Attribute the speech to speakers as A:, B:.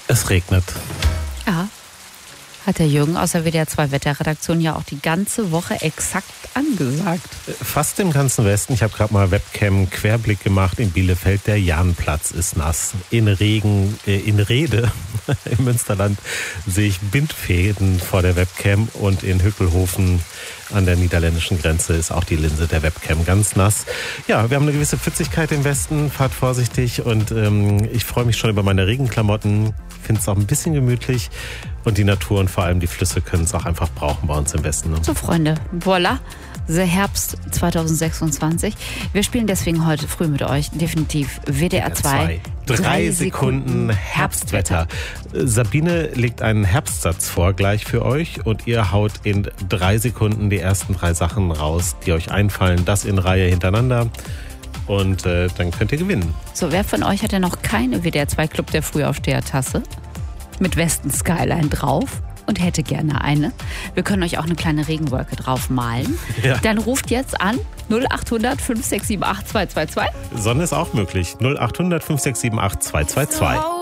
A: Es regnet.
B: Ja, hat der Jürgen aus der WDR 2 Wetterredaktion ja auch die ganze Woche exakt angesagt.
A: Fast im ganzen Westen. Ich habe gerade mal Webcam-Querblick gemacht in Bielefeld. Der Jahnplatz ist nass. In Rede im Münsterland sehe ich Bindfäden vor der Webcam und in Hückelhofen an der niederländischen Grenze ist auch die Linse der Webcam ganz nass. Ja, wir haben eine gewisse Pfützigkeit im Westen. Fahrt vorsichtig und ich freue mich schon über meine Regenklamotten. Finde es auch ein bisschen gemütlich und die Natur und vor allem die Flüsse können es auch einfach brauchen bei uns im Westen. Ne?
B: So Freunde, voilà, der Herbst 2026. Wir spielen deswegen heute früh mit euch definitiv WDR 2.
A: 3 Sekunden Herbstwetter. Sabine legt einen Herbstsatz vor gleich für euch und ihr haut in 3 Sekunden die ersten 3 Sachen raus, die euch einfallen. Das in Reihe hintereinander. Und dann könnt ihr gewinnen.
B: So, wer von euch hat denn noch keine WDR 2 Club der Frühaufsteher-Tasse mit Westen Skyline drauf und hätte gerne eine? Wir können euch auch eine kleine Regenwolke drauf malen.
A: Ja.
B: Dann ruft jetzt an 0800 5678 222.
A: Sonne ist auch möglich. 0800 5678 222.